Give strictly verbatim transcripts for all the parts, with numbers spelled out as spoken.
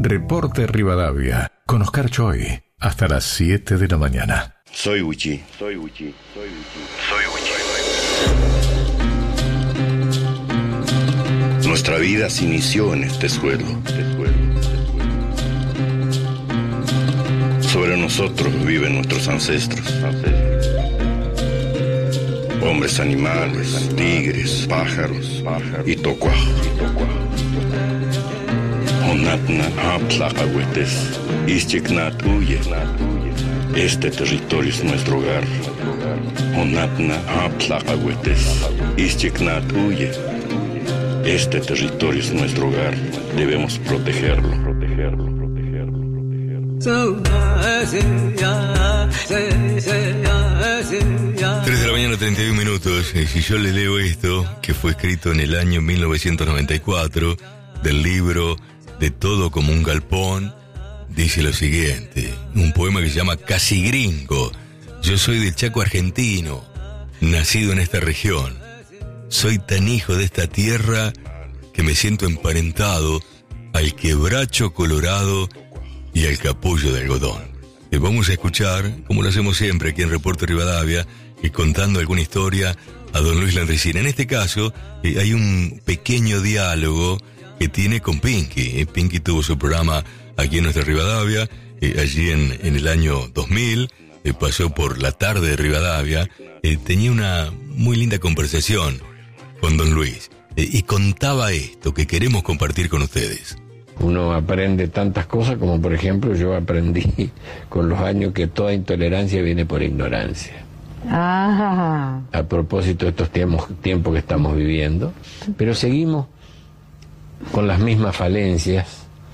Reporte Rivadavia, con Oscar Choi, hasta las siete de la mañana. Soy Uchi, soy Uchi, soy Uchi, soy Uchi. Nuestra vida se inició en este suelo, este suelo, este suelo. Sobre nosotros viven nuestros ancestros, ancestros. Hombres, animales, animales, tigres, pájaros, pájaros y tocuajos. Onatna Aplacahuetes, Ischiknat huye. Este territorio es nuestro hogar. Onatna Aplacahuetes, Ischiknat huye. Este territorio es nuestro hogar. Debemos protegerlo, protegerlo, protegerlo, protegerlo. tres de la mañana, treinta y un minutos. Y si yo le leo esto, que fue escrito en el año mil novecientos noventa y cuatro, del libro De todo como un galpón, dice lo siguiente, un poema que se llama Casi Gringo. Yo soy del Chaco argentino, nacido en esta región. Soy tan hijo de esta tierra que me siento emparentado al quebracho colorado y al capullo de algodón. Eh, vamos a escuchar, como lo hacemos siempre aquí en Reporte Rivadavia, y contando alguna historia a don Luis Landricina. En este caso, eh, hay un pequeño diálogo que tiene con Pinky. Eh, Pinky tuvo su programa aquí en nuestra Rivadavia, eh, allí en, en el año dos mil, eh, pasó por la tarde de Rivadavia, eh, tenía una muy linda conversación con don Luis, eh, y contaba esto que queremos compartir con ustedes. Uno aprende tantas cosas como, por ejemplo, yo aprendí con los años que toda intolerancia viene por ignorancia. Ah. A propósito de estos tiempos, tiempos que estamos viviendo, pero seguimos con las mismas falencias,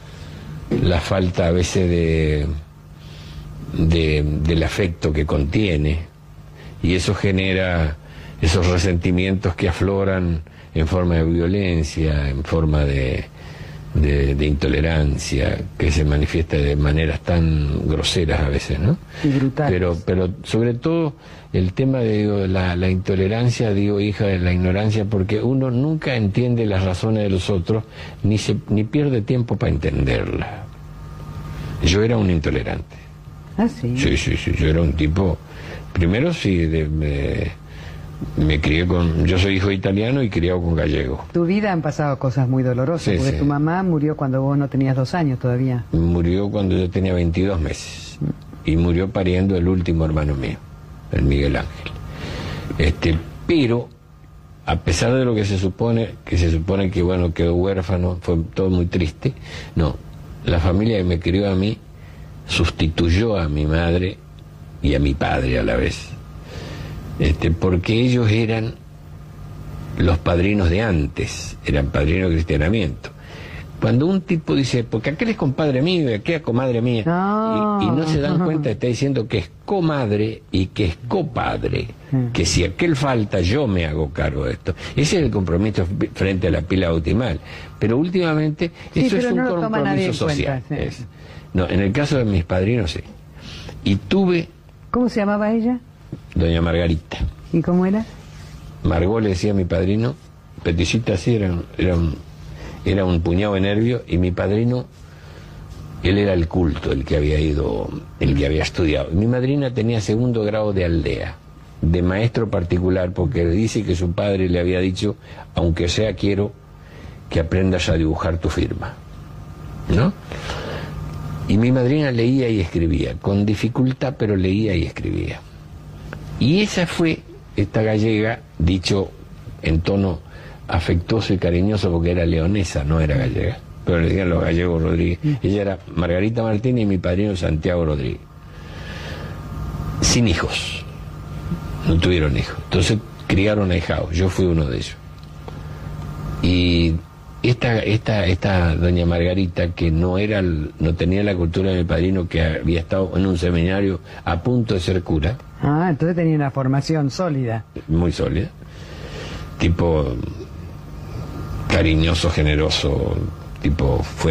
la falta a veces de, de del afecto que contiene, y eso genera esos resentimientos que afloran en forma de violencia, en forma de, de, de intolerancia, que se manifiesta de maneras tan groseras a veces, ¿no? Y brutales. Pero, pero sobre todo el tema de digo, la, la intolerancia, digo, hija de la ignorancia, porque uno nunca entiende las razones de los otros, ni, se, ni pierde tiempo para entenderlas. Yo era un intolerante. ¿Ah, sí? Sí, sí, sí, yo era un tipo, primero sí, de, de, me crié con, yo soy hijo italiano y criado con gallego. Tu vida han pasado cosas muy dolorosas, Sí, porque sí. tu mamá murió cuando vos no tenías dos años todavía. Murió cuando yo tenía veintidós meses, y murió pariendo el último hermano mío, el Miguel Ángel. Este, pero, a pesar de lo que se supone, que se supone que, bueno, quedó huérfano, fue todo muy triste, no, la familia que me crió a mí sustituyó a mi madre y a mi padre a la vez, este, porque ellos eran los padrinos de antes, eran padrinos de cristianamiento. Cuando un tipo dice, porque aquel es compadre mío y aquel es comadre mía, No. y, y no se dan cuenta, está diciendo que es comadre y que es copadre, que si aquel falta yo me hago cargo de esto. Ese es el compromiso frente a la pila bautismal. Pero últimamente Sí, eso es pero un no lo toma nadie compromiso en cuenta, social. sí. Es. No, en el caso de mis padrinos sí. Y tuve ¿Cómo se llamaba ella? doña Margarita. ¿Y cómo era? Margot le decía a mi padrino, peticita así, era, un- era, un, era un puñado de nervio, y mi padrino, él era el culto, el que había ido, el que había estudiado. Mi madrina tenía segundo grado de aldea, de maestro particular, porque dice que su padre le había dicho, aunque sea quiero que aprendas a dibujar tu firma, ¿no? Y mi madrina leía y escribía, con dificultad, pero leía y escribía. Y esa fue esta gallega, dicho en tono afectuoso y cariñoso, porque era leonesa, no era gallega, pero le decían los gallegos Rodríguez. Ella era Margarita Martínez y mi padrino Santiago Rodríguez. Sin hijos, no tuvieron hijos, entonces criaron ahijados, yo fui uno de ellos. Y esta, esta, esta doña Margarita, que no era, no tenía la cultura de mi padrino, que había estado en un seminario a punto de ser cura, Ah, entonces tenía una formación sólida. muy sólida, tipo cariñoso, generoso, tipo fuera